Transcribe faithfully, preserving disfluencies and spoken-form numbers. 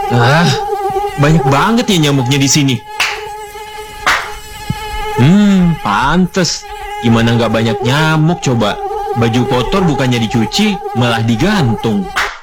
Ah, banyak banget ya nyamuknya di sini. Hmm, pantes. Gimana nggak banyak nyamuk coba? Baju kotor bukannya dicuci, malah digantung.